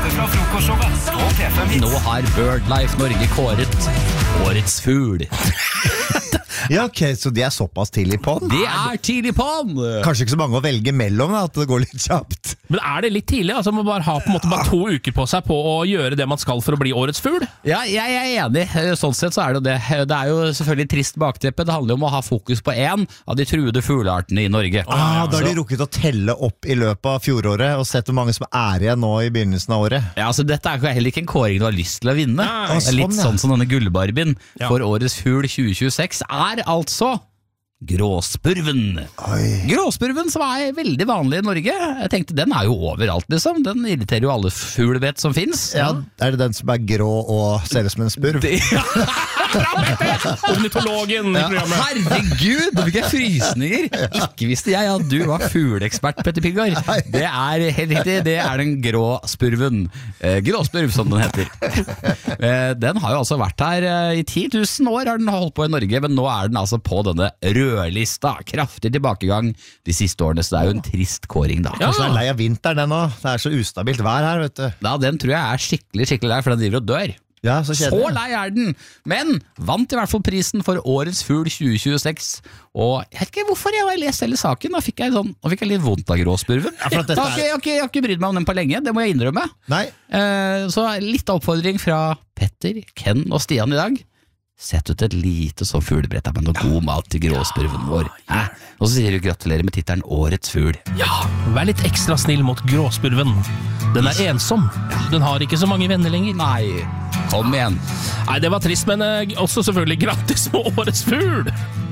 episode fra Frokostshowet på P5. Nå har BirdLife Norge kåret årets fugl. Ja, ok, så de er såpass tidlig på den. Det er tidlig på den. Kanskje ikke så mange å velge mellom da, at det går litt kjapt. Men er det litt tidlig? Altså man bare ha på en måte bare 2 uker på seg på å gjøre det man skal for å bli årets fugl? Ja, jeg er enig. Sånn sett så er det det. Det er jo selvfølgelig trist bakteppe. Det handler jo om å ha fokus på en av de truede fugleartene i Norge. Da har de rukket å telle opp i løpet av fjoråret og sett hvor mange som er igjen nå i begynnelsen av året. Ja, altså dette er heller ikke en kåring du har lyst til å vinne. Nei. Det er litt Sånn, ja. sånn som denne gullbarbien for årets fugl 2026 er altså gråspurven. Gråspurven som er veldig vanlig i Norge. Jeg tenkte, den er jo overalt liksom. Den irriterer jo alle fuglebett som finnes. Ja, er det den som er grå og ser ut som en spurv? Ornitologen i programmet. Herregud, nå fikk jeg frysninger. Ikke visste jeg at du var fugleekspert, Petter Pilgaard. Det er helt riktig, det er den grå spurven. Gråspurv som den heter. Den har jo altså vært her i 10 000 år har den holdt på i Norge, men nå er den altså på denne rødlista. Kraftig tilbakegang de siste årene, så det er jo en trist kåring da. Kanskje den er lei av vinteren den nå. Det er så ustabilt vær her, vet du. Ja, den tror jeg er skikkelig lei, for den driver og dør. Ja, så Så lei er den, men vant i hvert fall prisen for årets fugl 2026. Og jeg vet ikke hvorfor jeg har lest hele saken. Nå fikk jeg litt vondt av gråspurven. for at dette Jeg har ikke brydd meg om den på lenge, det må jeg innrømme. Nei, Så litt oppfordring fra Petter, Ken og Stian i dag. Sett ut et lite så fuglebrett med noe god mat til gråspurven vår. Og så sier du gratulerer med tittelen Årets fugl. Ja, vær litt ekstra snill mot gråspurven. Den er ensom. Den har ikke så mange venner lenger. Nei, kom igjen. Nei, det var trist, men også selvfølgelig grattis med årets fugl.